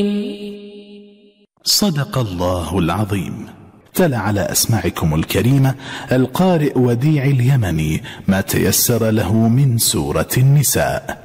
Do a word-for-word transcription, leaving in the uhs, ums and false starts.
صدق الله العظيم. تلا على أسماعكم الكريمة القارئ وديع اليمني ما تيسر له من سورة النساء.